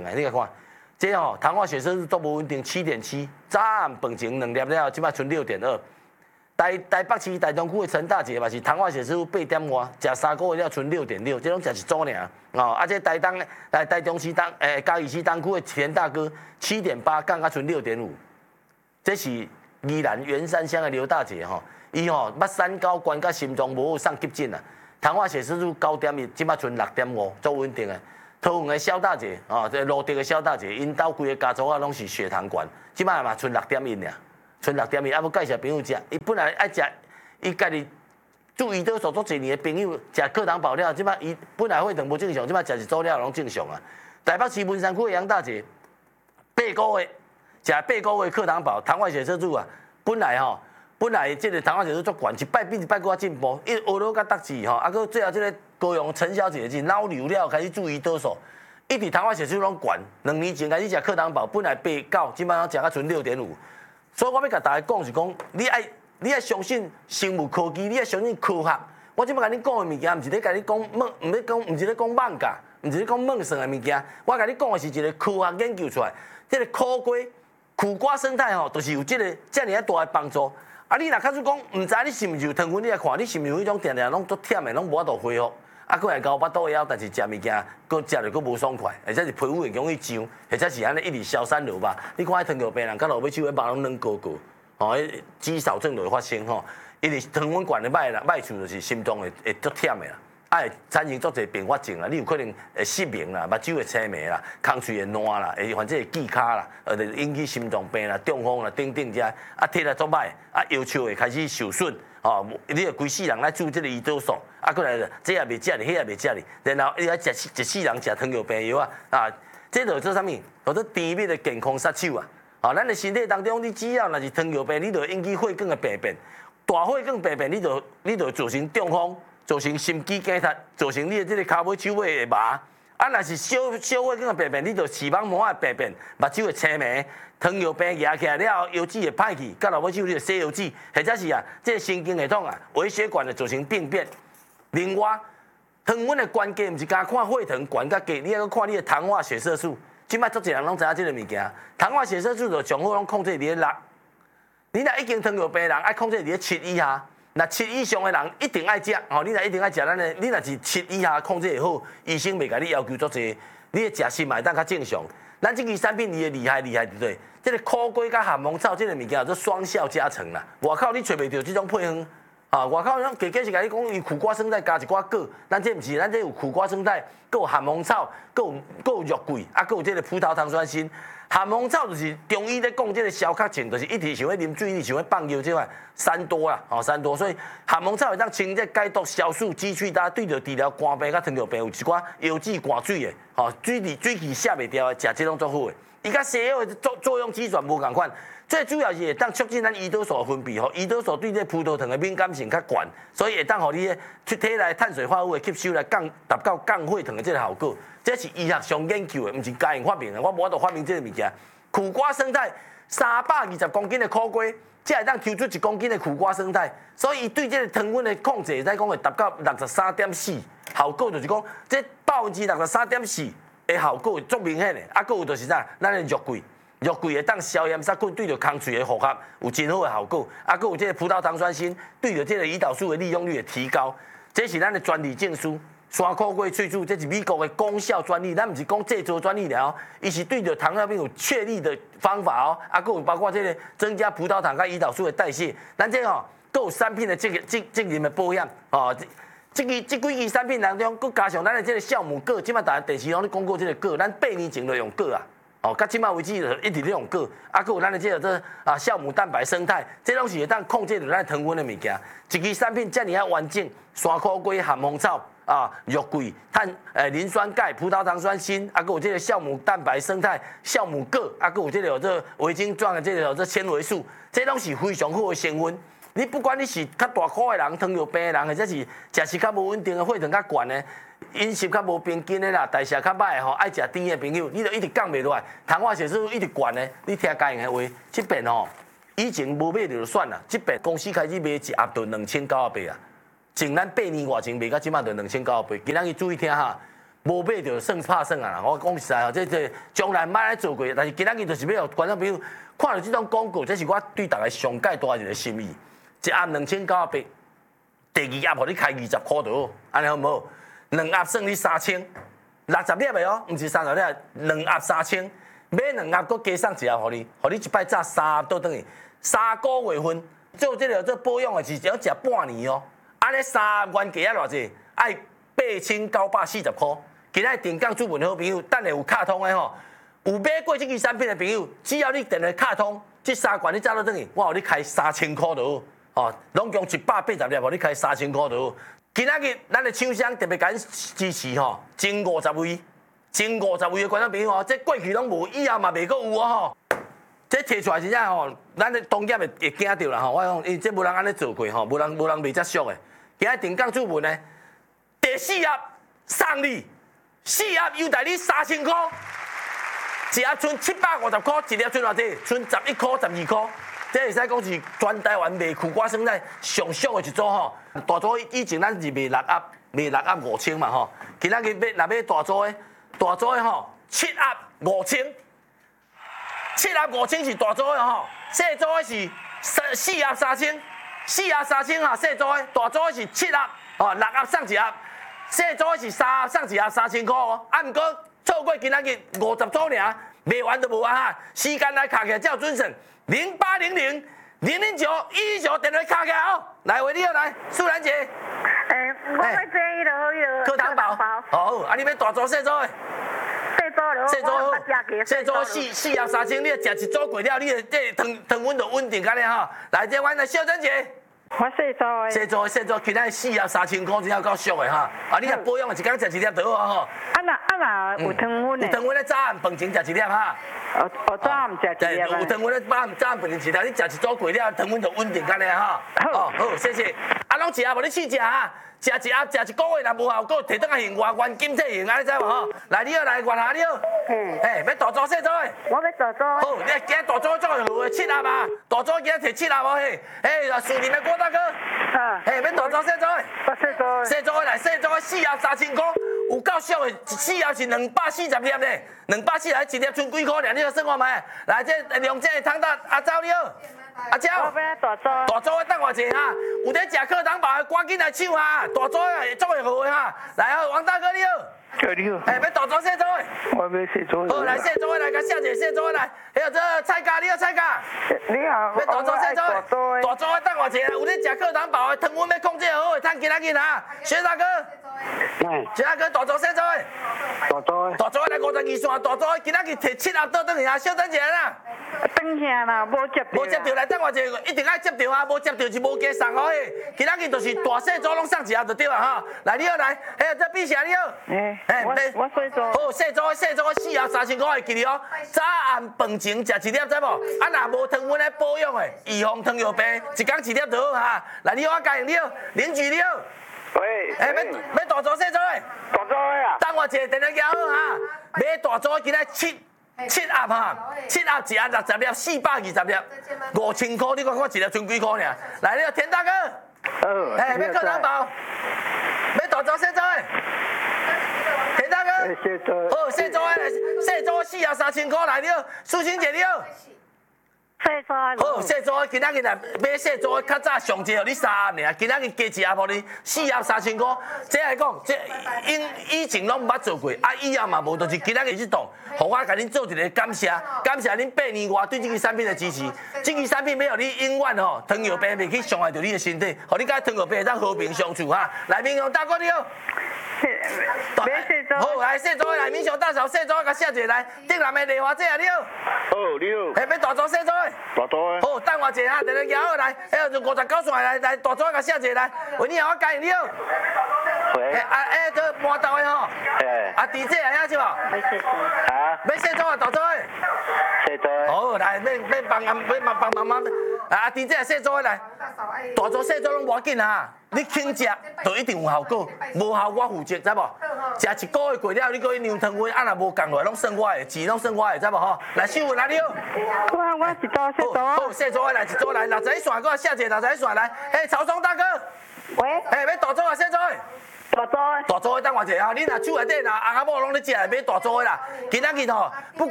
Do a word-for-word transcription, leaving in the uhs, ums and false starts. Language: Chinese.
定的，你看看，这吼糖化血色素都无稳定，七点七，早暗饭前两粒了，即摆剩六点二。台台北市台中区的陈大姐嘛是糖化血色素八点外，食三个月了剩六点六，这种食一组尔。哦，啊，这台东诶台中市东诶嘉义市东区的田大哥七点八，降到剩六点五。这是宜兰员山乡的刘大姐吼，伊吼捌三高关甲心脏无好送急诊啊，糖化血色素九点一，即摆剩六点五，足稳定的。桃园的萧大姐哦，这罗德的萧大姐，因兜规个家族啊拢是血糖悬，即摆嘛剩六点一尔。剩六点一，啊，要介绍朋友食。伊本来爱食，伊家己注意到所做一年的朋友食课堂饱了，即摆伊本来血糖无正常，即摆食一组了拢正常啊。台北市文山区的杨大姐，八个月食八个月课堂饱，糖化血色素啊，本来吼，本来这个糖化血色素足悬，一摆比一摆搁较进步，一学到甲达志吼，啊，搁最后这个高雄陈小姐是脑瘤了，开始注意到数，一直糖化血色素拢悬，两年前开始食课堂饱，本来八九，即摆食到剩六点五。所以我要甲大家讲是讲，你爱你爱相信生物科技，你爱相信科学。我即摆甲你讲的物件，毋是咧甲你讲梦，毋咧讲，毋是咧讲妄讲，毋是咧讲梦算的物件。我甲你讲的是一个科学研究出来，这个苦瓜苦瓜生态吼，就是有这个遮尔啊大的帮助。啊，你若假使讲毋知你是毋是有糖分，你来看，你是毋是有迄种定定拢足忝的，拢无法度恢复。啊，佫来咬巴肚枵，但是食物件佫食着佫无爽快，或者是皮肤会容易痒，或者是安尼一直消散落吧。你看迄糖尿病人，甲落尾手迄肉拢软高高，吼，迄肌少症就会发生吼。因为糖分悬的歹啦，歹处就是心脏会会足忝的啦，啊会产生足侪并发症啦。你有可能会失明啦，目睭会青霉啦，空喙会烂啦，会反正会记卡啦，呃，就引起心脏病啦、中风啦、等等遮，啊，体力足歹，啊，腰椎会开始受损。哦，你要规世人来注这个胰岛素，啊，过来这也袂食哩，迄也袂食哩，然后你还食一世人食糖尿病药啊，啊，这就做啥物？叫做甜蜜的健康杀手啊！啊，咱的身体当中，你只要若是糖尿病，你就引起血管的病变，大血管病变，你就你就造成中风，造成心肌梗塞，造成你的这个骹尾手尾会麻。啊，若是小小血管的病变，你就视网膜的病变，目睭会青霉。糖尿病压起来了，腰子会歹去，到落尾手你就洗腰子，或者是啊，这个神经系统啊，微血管就造成病变。另外，糖分的关键毋是单看血糖悬甲低，你还要看你的糖化血色素。即摆足侪人拢知影这个物件，糖化血色素就上好拢控制伫咧六。你若已经糖尿病人，爱控制伫咧七以下。那七以上的人一定爱食，吼，你若一定爱食咱的，你若是七以下控制会好，医生袂甲你要求足侪，你的食食嘛会当较正常。咱这支产品伊的厉害厉害伫对，这个苦瓜甲咸丰草这个物件叫做双效加成啦。外口你找袂到这种配方，啊，外口咱加加是甲你讲伊苦瓜生态加一寡果，咱这毋是，咱这有苦瓜生态，佮有咸丰草，佮有佮有肉桂，啊，佮有这个葡萄糖酸锌。咸丰草就是中医咧讲这个消渴症，就是一直想要啉水，一直想要放尿这块三多啦，吼三多，所以咸丰草会当清这解毒消暑支气大对着治疗肝病甲糖尿病有一寡腰子寒水的，吼水气水气下袂掉的，食这种最好的。伊甲西药的作作用机转无共款，最主要是会当促进咱胰岛素的分泌，吼胰岛素对这葡萄糖的敏感性较悬，所以会当互你的出体内碳水化合物的吸收来降达到降血糖的这个效果。这是医学上研究的，毋是家人发明的。我无法度发明这个物件。苦瓜生态三百二十公斤的苦瓜，才会当抽出一公斤的苦瓜生态，所以对这个糖分的控制，再讲会达到六十三点四，效果就是讲这百分之六十三点四的效果足明显的。啊，佫有就是啥，咱的肉桂，肉桂会当消炎杀菌，对着空喙的复合有真好的效果。啊，佫有这个葡萄糖酸锌，对着这个胰岛素的利用率的提高，这是咱的专利证书。山苦瓜萃取，这是美国的功效专利，咱毋是讲制作专利了，伊是对着糖尿病有确立的方法哦。啊，佫有包括这个增加葡萄糖甲胰岛素的代谢，咱这吼佫有产品的这个这这人的保养哦。这个这几支产品当中，佫加上咱的这个酵母果，即摆大电视拢咧广告这个果，咱八年前就用果啊。哦，到即摆为止就一直咧用果，啊，佫有咱的这个这啊酵母蛋白生态，这拢是会当控制着咱糖分的物件。一支产品遮尔啊完整，山苦瓜、咸丰草。啊，肉桂、碳诶磷酸钙、葡萄糖酸锌，啊，佮有这个酵母蛋白生态、酵母铬，啊，佮有这个有这维精状的这个有这纤维素，这拢是非常好的成分。你不管你是较大块的人、糖尿病的人，或者是食食较无稳定的、血糖较悬的、饮食较无平均的啦、代谢较歹的吼，爱食甜的朋友，你就一直降袂落来，糖化血色素一直悬的，你听家人的话，这边吼以前无买就算啦，这边公司开始卖一盒就两千九百八啊。前咱八年外前卖到即马就两千九百八，今仔日注意听哈， 无买着算拍算啊啦！我讲实在哦，这这从来捌来做过，但是今仔日就是要观众朋友看到这种广告，这是我对大家上介大一个心意。一盒两千九百八，第二盒互你开二十块就好，安尼好唔好？两盒算你三千，六十粒的哦，毋是三十粒，两盒三千，买两盒搁加送一盒互你，互你一摆炸三盒倒转去，三个月份做这个做保养的是只要食半年哦。安尼三盒原价啊偌济？爱八千九百四十块。今仔电讲主文好朋友，等下有卡通的吼，有买过这支产品的朋友，只要你电话卡通，这三罐你炸倒转去，我互你开三千块就好。哦，拢共一百八十粒，互你开三千块就好。今仔日咱的厂商特别感支持吼，前五十位，前五十位的观众朋友哦，这过去拢无，以后嘛袂阁有哦吼。这摕出来真正吼，咱的同业会会惊到啦吼。我讲，因这无人安尼做过吼，无人无人卖遮俗的。今仔电讲主文呢，第四盒送你，四盒优待你三千块，一盒剩七百五十块，一粒剩偌济？剩十一块、十二块。这会使讲是全台湾卖苦瓜生态上俗的一组吼。大组以前咱是卖六盒，卖六盒五千嘛吼。今仔日买若买大组的，大组的吼七盒五千，七盒五千是大组的吼，小组的是四四盒三千，四盒三千哈，小组的，大组的是七盒哦，六盒送一盒，小组的是三盒送一盒三千块哦。啊，毋过错过今仔日五十组尔，卖完就无啊哈。时间来卡起来才有准绳。零八零零零零九一一九电话卡起来哦，来维你好来，素兰姐。 诶，我要做迄落迄落课堂包。好，啊你要大组小组的？ 小组咯， 小组好。小组四四盒三千，你食一组过了，你的这糖糖分就稳定安尼吼。来，这阮的秀珍姐。 我小组的。 小组小组，今仔四盒三千块，真正够俗的哈。啊，你若保养，一工食一粒就好啊吼。 啊那啊那有糖分的。 有糖分的早暗饭前食一粒哈。 哦哦，早暗食一粒。 有糖分的早暗早暗饭前一粒，你食一组过了，糖分就稳定安尼哈。哦，好，谢谢。啊，拢食啊，无你试食啊。食一盒，食一个月若无效果，摕倒来现原原金体现，安尼知无吼？来，你好，来，原下你好。嗯。诶，要大组小组的？ 我要大组。 好，你今日大组做好诶，七盒啊，大组今日摕七盒无嘿？诶，树林的郭大哥。啊。诶，要大组小组的？ 我小组的。 小组的来，小组的四盒三千块，有够俗的，四盒是两百四十粒咧，两百四十一粒剩几块尔？你算看卖。来，这两只的汤达阿周你好。阿娇， 我要大组， 大组的等我者哈，有咧食课堂包的赶紧来抢哈，大组的做会好的哈，来好，王大哥你好， 你好， 哎，要大组小组的， 我要小组的， 好来小组的来，甲谢姐小组的来，还有这蔡家你好蔡家， 你好， 要大组小组的，大组的等我者，有咧食课堂包的，糖分要控制好，趁今仔日哈，薛大哥， 嗯， 薛大哥大组小组的， 大组的， 大组的来五十二线，大组的今仔日摕七盒倒转去啊，小等者啦。 等下啦，无接到。 无接到来等我一下，一定爱接到啊！无接到是无加送哦嘿。今仔日就是大小组拢送一盒就对啊哈。来你好来，还有这碧霞你好。 诶，我我小组。 好，小组小组四盒三千块会记哩哦。早暗饭前食一粒知无？啊若无糖分来保养的，预防糖尿病，一工一粒就好哈。来你好，我家人你好，邻居你好。 喂。 诶，要要大组小组的？ 大组的啊。 等我一下电话交好哈。买大组今仔七。七盒哈，七盒一盒六十粒，四百二十粒，五千块，你看看一粒剩几块尔？来，你田大哥， 哦， 哎，要课堂包，要大组小组的，田大哥， 小组， 好，小组的来，小组四盒三千块来，你好，苏欣姐你好。 小组的。 好，小组的今仔日来买小组的，较早上节互你三盒尔，今仔日加一盒互你四盒三千块。这来讲，这因以前拢毋捌做过，啊以后嘛无，就是今仔日去动，互我甲恁做一个感谢，感谢恁八年外对这支产品的支持。这支产品要互你永远吼糖尿病袂去伤害到你的身体，互你甲糖尿病会当和平相处哈。来，民雄大哥你好。 买小组。 好，来小组的来，民雄大嫂小组的甲谢姐来，顶南的丽华姐啊你好。 好，你好。 哎，要大组小组的。 大组的。 好，等我一下，电话交好来，还有就五十九线来来大组甲谢姐来，喂你好，我家人你好。 喂。 哎啊哎，这麻豆的吼。 哎。 啊，弟姐来遐是无？ 买小组。 啊。 要小组啊，大组的。 小组的。 好，来，免免帮阿免帮帮妈妈。啊，弟姐小组的来，大组小组拢无要紧啊。你轻食就一定有效果，无效我负责，知无？食一个月过了，你搁去量糖分，啊若无共落来，拢算我的，钱拢算我的，知无吼？来，秀文啊，你好。 我我是大小组。 好，小组的来，一组来，六十一线，搁谢谢六十一线来。哎，曹松大哥。 喂。 哎，要大组啊，小组的。 大组的。 大组的等我一下啊！你若手内底若阿阿某拢咧食，买大组的啦。今仔日吼，不管